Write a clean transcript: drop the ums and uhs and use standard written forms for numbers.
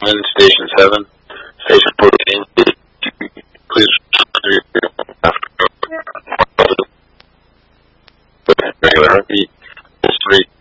Station 7, Station 14, please after regular heartbeat, history,